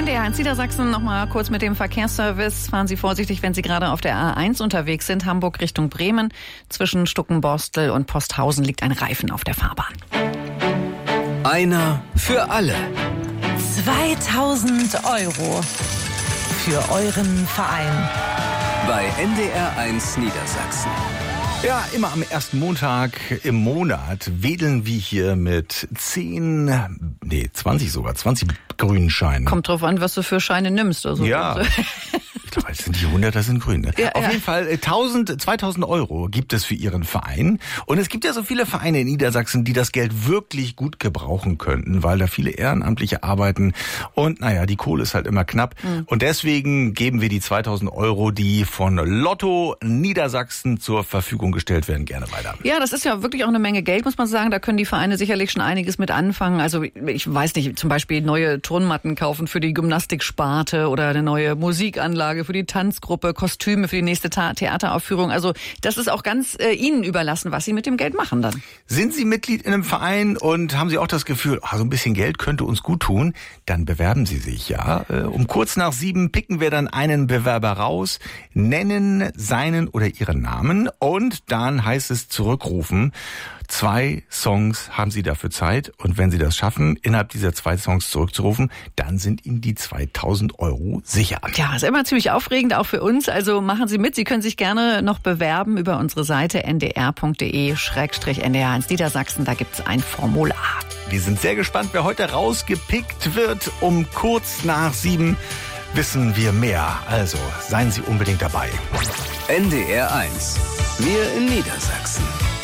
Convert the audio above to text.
NDR1 Niedersachsen noch mal kurz mit dem Verkehrsservice. Fahren Sie vorsichtig, wenn Sie gerade auf der A1 unterwegs sind. Hamburg Richtung Bremen. Zwischen Stuckenborstel und Posthausen liegt ein Reifen auf der Fahrbahn. Einer für alle. 2000 € für euren Verein. Bei NDR1 Niedersachsen. Ja, immer am ersten Montag im Monat wedeln wir hier mit 20 grünen Scheinen. Kommt drauf an, was du für Scheine nimmst. Also ja. Ich glaube, es sind die 100, das sind grün. Ne? Ja, Auf jeden Fall 2000 € gibt es für Ihren Verein. Und es gibt ja so viele Vereine in Niedersachsen, die das Geld wirklich gut gebrauchen könnten, weil da viele Ehrenamtliche arbeiten. Und naja, die Kohle ist halt immer knapp. Und deswegen geben wir die 2000 €, die von Lotto Niedersachsen zur Verfügung gestellt werden, gerne weiter. Ja, das ist ja wirklich auch eine Menge Geld, muss man sagen. Da können die Vereine sicherlich schon einiges mit anfangen. Also ich weiß nicht, zum Beispiel neue Turnmatten kaufen für die Gymnastiksparte oder eine neue Musikanlage für die Tanzgruppe, Kostüme für die nächste Theateraufführung. Also das ist auch ganz Ihnen überlassen, was Sie mit dem Geld machen dann. Sind Sie Mitglied in einem Verein und haben Sie auch das Gefühl, so ein bisschen Geld könnte uns gut tun, dann bewerben Sie sich, ja. Um kurz nach 7 picken wir dann einen Bewerber raus, nennen seinen oder ihren Namen und dann heißt es zurückrufen. 2 Songs haben Sie dafür Zeit und wenn Sie das schaffen, innerhalb dieser 2 Songs zurückzurufen, dann sind Ihnen die 2000 € sicher. Ja, ist immer ziemlich aufregend, auch für uns. Also machen Sie mit. Sie können sich gerne noch bewerben über unsere Seite ndr.de/NDR1 Niedersachsen. Da gibt's ein Formular. Wir sind sehr gespannt, wer heute rausgepickt wird. Um kurz nach 7 wissen wir mehr. Also seien Sie unbedingt dabei. NDR1. Wir in Niedersachsen.